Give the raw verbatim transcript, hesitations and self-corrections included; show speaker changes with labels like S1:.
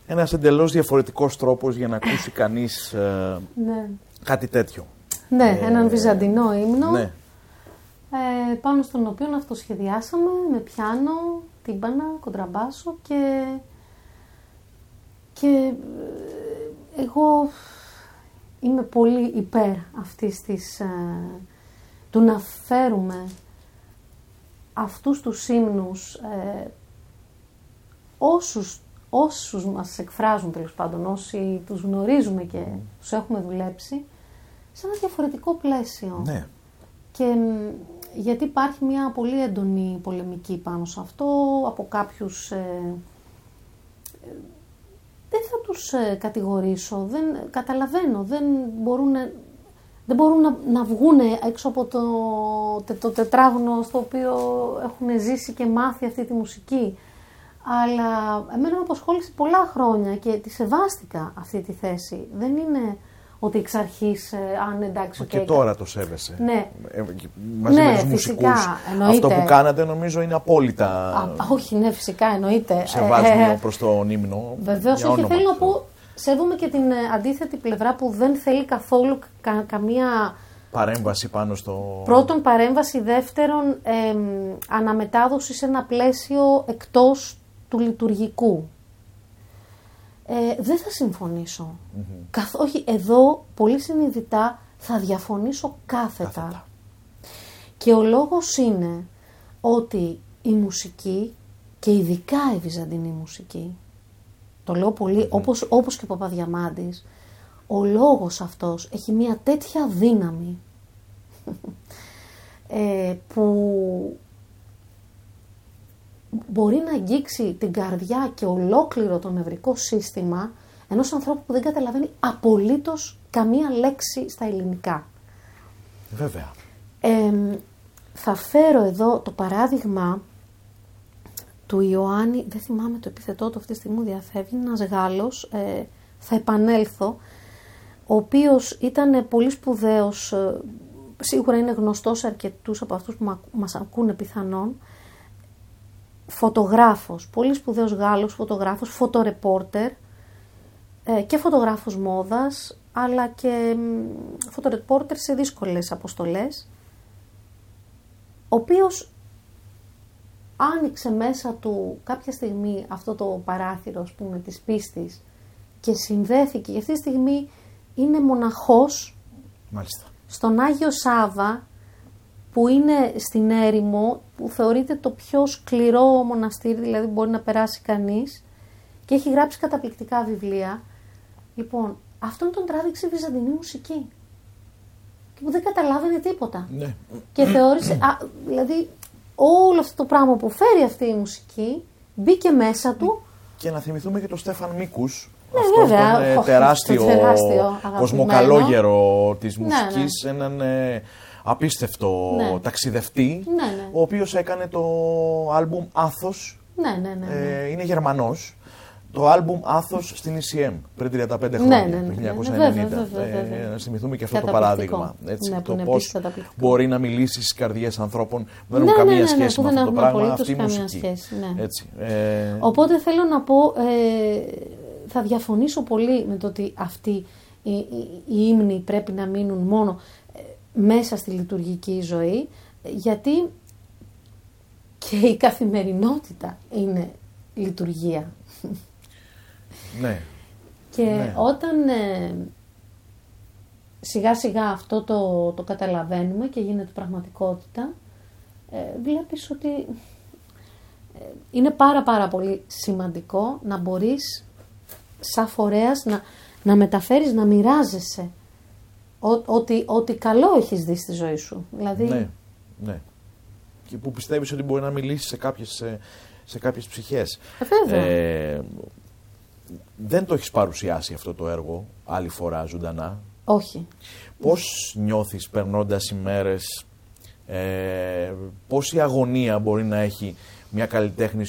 S1: Ένας εντελώς διαφορετικός τρόπος για να ακούσει κανείς ε,
S2: ναι.
S1: κάτι τέτοιο.
S2: Ναι,
S1: ε,
S2: έναν βυζαντινό ύμνο,
S1: ναι.
S2: ε, πάνω στον οποίο αυτοσχεδιάσαμε με πιάνο, τύμπανα, κοντραμπάσο και, και εγώ είμαι πολύ υπέρ αυτής της, ε, του να φέρουμε αυτούς τους ύμνους, ε, όσους, όσους μας εκφράζουν τέλος πάντων, όσοι τους γνωρίζουμε και mm. τους έχουμε δουλέψει, σε ένα διαφορετικό πλαίσιο.
S1: Ναι.
S2: Και γιατί υπάρχει μια πολύ έντονη πολεμική πάνω σε αυτό, από κάποιους, ε, ε, δεν θα τους ε, κατηγορήσω, δεν, καταλαβαίνω, δεν μπορούν, δεν μπορούν να, να βγουν έξω από το, το, το τετράγωνο στο οποίο έχουν ζήσει και μάθει αυτή τη μουσική. Αλλά εμένα με απασχόλησε πολλά χρόνια και τη σεβάστηκα αυτή τη θέση. Δεν είναι ότι εξ αρχής, ε, αν εντάξει...
S1: Μα και
S2: okay,
S1: τώρα το σέβεσαι.
S2: Ναι.
S1: Ε, μαζί
S2: ναι,
S1: με τους
S2: φυσικά,
S1: μουσικούς.
S2: εννοείται.
S1: Αυτό που κάνατε νομίζω είναι απόλυτα...
S2: Α, όχι, ναι, φυσικά, εννοείται.
S1: Σεβάσμιο
S2: ε,
S1: προς τον ύμνο.
S2: Βεβαίως, όχι, θέλω να πω, σέβομαι και την αντίθετη πλευρά που δεν θέλει καθόλου κα, καμία...
S1: Παρέμβαση πάνω στο...
S2: Πρώτον παρέμβαση, δεύτερον ε, αναμετάδοση σε ένα πλαίσιο εκτός του λειτουργικού. Ε, δεν θα συμφωνήσω. Mm-hmm. Καθ, όχι, εδώ πολύ συνειδητά θα διαφωνήσω κάθετα. κάθετα. Και ο λόγος είναι ότι η μουσική και ειδικά η βυζαντινή μουσική, το λέω πολύ, mm-hmm. όπως, όπως και ο Παπαδιαμάντης, ο λόγος αυτός έχει μια τέτοια δύναμη ε, που μπορεί να αγγίξει την καρδιά και ολόκληρο το νευρικό σύστημα ενός ανθρώπου που δεν καταλαβαίνει απολύτως καμία λέξη στα ελληνικά.
S1: Βέβαια.
S2: Ε, θα φέρω εδώ το παράδειγμα του Ιωάννη, δεν θυμάμαι το επίθετό του αυτή τη στιγμή μου διαφεύγει, ένας Γάλλος, ε, θα επανέλθω, ο οποίος ήταν πολύ σπουδαίος, ε, σίγουρα είναι γνωστός σε αρκετούς από αυτούς που μας ακούνε πιθανόν, φωτογράφος, πολύ σπουδαίος Γάλλος φωτογράφος, φωτορεπόρτερ ε, και φωτογράφος μόδας, αλλά και φωτορεπόρτερ σε δύσκολες αποστολές, ο οποίος άνοιξε μέσα του κάποια στιγμή αυτό το παράθυρο, ας πούμε, της πίστης και συνδέθηκε, και αυτή τη στιγμή είναι μοναχός.
S1: Μάλιστα.
S2: Στον Άγιο Σάβα, που είναι στην έρημο, που θεωρείται το πιο σκληρό μοναστήρι, δηλαδή μπορεί να περάσει κανείς, και έχει γράψει καταπληκτικά βιβλία. Λοιπόν, αυτόν τον τράβηξε η βυζαντινή μουσική και που δεν καταλάβαινε τίποτα.
S1: Ναι.
S2: Και θεώρησε, α, δηλαδή όλο αυτό το πράγμα που φέρει αυτή η μουσική μπήκε μέσα του.
S1: Και να θυμηθούμε και τον Στέφαν Μίκους,
S2: ναι,
S1: αυτόν
S2: βέβαια,
S1: τον ε,
S2: το
S1: τεράστιο,
S2: τεράστιο
S1: κοσμοκαλόγερο της
S2: ναι,
S1: μουσικής, ναι. έναν ε, απίστευτο ναι. ταξιδευτή,
S2: ναι, ναι.
S1: ο οποίος έκανε το άλμπουμ Άθος,
S2: ναι, ναι, ναι, ναι.
S1: Ε, είναι Γερμανός, το άλμπουμ Άθος στην ι σι εμ πριν τριάντα πέντε χρόνια,
S2: ναι, ναι, ναι,
S1: το
S2: χίλια
S1: εννιακόσια
S2: ναι,
S1: ενενήντα.
S2: βέβαια, βέβαια, βέβαια.
S1: Ε, να θυμηθούμε και αυτό το παράδειγμα. Έτσι,
S2: ναι,
S1: το πώς μπορεί να μιλήσει στις καρδιές ανθρώπων που δεν
S2: ναι,
S1: έχουν καμία
S2: ναι, ναι,
S1: σχέση
S2: ναι,
S1: με αυτό το πράγμα,
S2: αυτή
S1: η μουσική.
S2: Σχέση, ναι.
S1: Έτσι, ε...
S2: Οπότε θέλω να πω, ε, θα διαφωνήσω πολύ με το ότι αυτοί οι, οι, οι ύμνοι πρέπει να μείνουν μόνο ε, μέσα στη λειτουργική ζωή, γιατί και η καθημερινότητα είναι λειτουργία.
S1: Ναι.
S2: Και
S1: ναι.
S2: όταν ε, σιγά σιγά αυτό το, το καταλαβαίνουμε και γίνεται πραγματικότητα, ε, βλέπεις ότι ε, είναι πάρα πάρα πολύ σημαντικό να μπορείς σαν φορέας να, να μεταφέρεις, να μοιράζεσαι ό,τι, ό,τι καλό έχεις δει στη ζωή σου. Δηλαδή...
S1: Ναι, ναι. Και που πιστεύεις ότι μπορεί να μιλήσει σε κάποιες, σε, σε κάποιες ψυχές.
S2: Ε,
S1: δεν το έχεις παρουσιάσει αυτό το έργο άλλη φορά ζωντανά.
S2: Όχι.
S1: Πώς νιώθεις περνώντας ημέρες, ε, πόση αγωνία μπορεί να έχει μια καλλιτέχνη